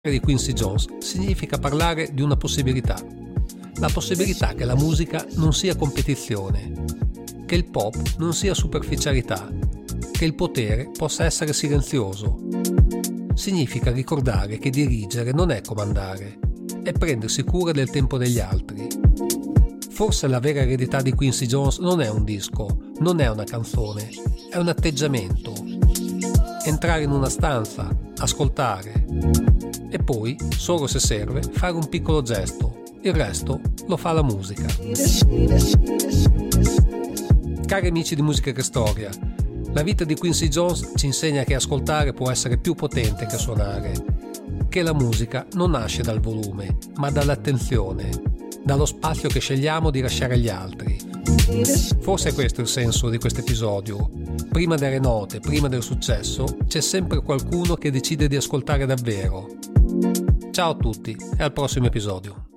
di Quincy Jones significa parlare di una possibilità. La possibilità che la musica non sia competizione, che il pop non sia superficialità, che il potere possa essere silenzioso. Significa ricordare che dirigere non è comandare, è prendersi cura del tempo degli altri. Forse la vera eredità di Quincy Jones non è un disco, non è una canzone, è un atteggiamento. Entrare in una stanza, ascoltare e poi, solo se serve, fare un piccolo gesto. Il resto lo fa la musica. Cari amici di Musica che Storia, la vita di Quincy Jones ci insegna che ascoltare può essere più potente che suonare, che la musica non nasce dal volume, ma dall'attenzione, dallo spazio che scegliamo di lasciare agli altri. Forse è questo il senso di questo episodio. Prima delle note, prima del successo, c'è sempre qualcuno che decide di ascoltare davvero. Ciao a tutti e al prossimo episodio.